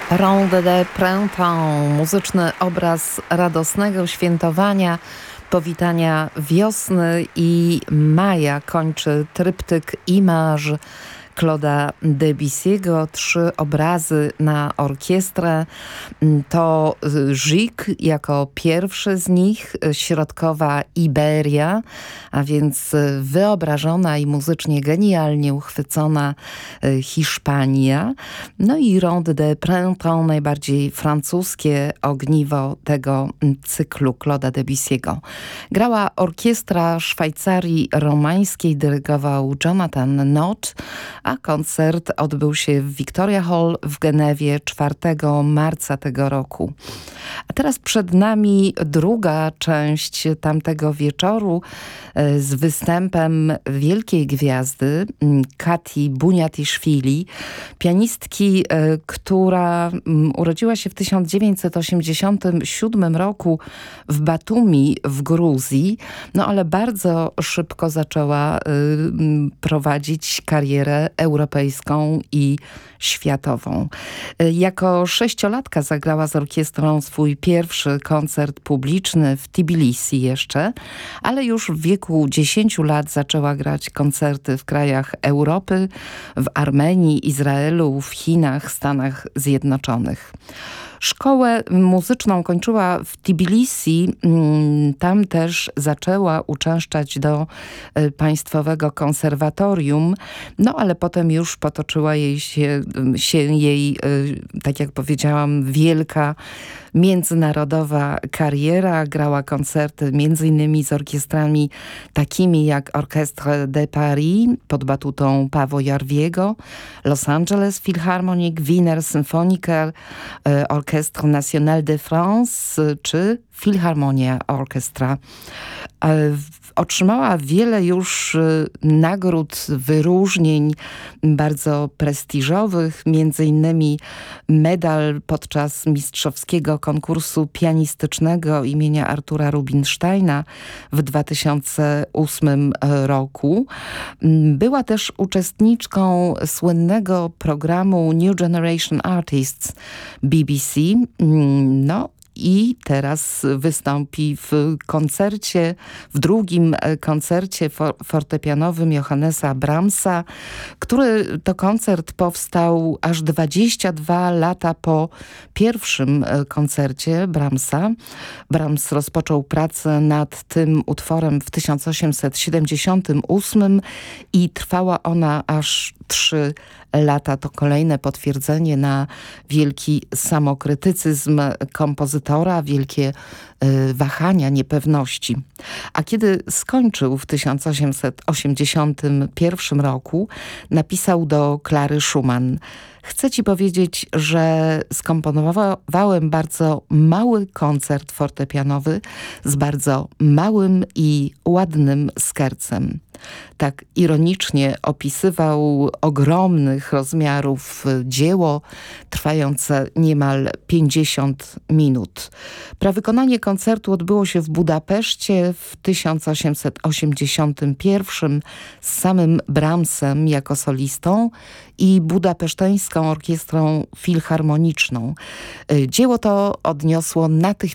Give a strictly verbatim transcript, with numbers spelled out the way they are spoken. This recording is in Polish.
Ronde de Printemps, muzyczny obraz radosnego świętowania, powitania wiosny i maja kończy tryptyk Image Claude'a Debussy'ego. Trzy obrazy na orkiestrę. To Gic jako pierwszy z nich, środkowa Iberia, a więc wyobrażona i muzycznie genialnie uchwycona Hiszpania. No i Ronde de Printemps, najbardziej francuskie ogniwo tego cyklu Claude'a Debussy'ego. Grała orkiestra Szwajcarii Romańskiej, dyrygował Jonathan Nott, a koncert odbył się w Victoria Hall w Genewie czwartego marca tego roku. A teraz przed nami druga część tamtego wieczoru z występem wielkiej gwiazdy Kati Buniatiszwili, pianistki, która urodziła się w tysiąc dziewięćset osiemdziesiątym siódmym roku w Batumi w Gruzji, no ale bardzo szybko zaczęła prowadzić karierę europejską i światową. Jako sześciolatka zagrała z orkiestrą swój pierwszy koncert publiczny w Tbilisi jeszcze, ale już w wieku dziesięciu lat zaczęła grać koncerty w krajach Europy, w Armenii, Izraelu, w Chinach, Stanach Zjednoczonych. Szkołę muzyczną kończyła w Tbilisi, tam też zaczęła uczęszczać do Państwowego Konserwatorium, no ale potem już potoczyła jej się, się jej, tak jak powiedziałam, wielka międzynarodowa kariera. Grała koncerty między innymi z orkiestrami takimi jak Orchestre de Paris pod batutą Pavo Jarviego, Los Angeles Philharmonic, Wiener Symphoniker, Orchestre National de France czy Philharmonia Orchestra. Otrzymała wiele już nagród, wyróżnień bardzo prestiżowych, między innymi medal podczas mistrzowskiego konkursu pianistycznego imienia Artura Rubinsteina w dwa tysiące ósmym roku. Była też uczestniczką słynnego programu New Generation Artists B B C. No, i teraz wystąpi w koncercie, w drugim koncercie for, fortepianowym Johannesa Brahmsa, który to koncert powstał aż dwadzieścia dwa lata po pierwszym koncercie Brahmsa. Brahms rozpoczął pracę nad tym utworem w tysiąc osiemset siedemdziesiątym ósmym i trwała ona aż trzy lata. To kolejne potwierdzenie na wielki samokrytycyzm kompozytora, wielkie y, wahania, niepewności. A kiedy skończył w tysiąc osiemset osiemdziesiątym pierwszym roku, napisał do Klary Schumann: chcę ci powiedzieć, że skomponowałem bardzo mały koncert fortepianowy z bardzo małym i ładnym skercem. Tak ironicznie opisywał ogromnych rozmiarów dzieło trwające niemal pięćdziesiąt minut. Prawykonanie koncertu odbyło się w Budapeszcie w tysiąc osiemset osiemdziesiątym pierwszym z samym Brahmsem jako solistą i budapeszteńską orkiestrą filharmoniczną. Dzieło to odniosło natychmiast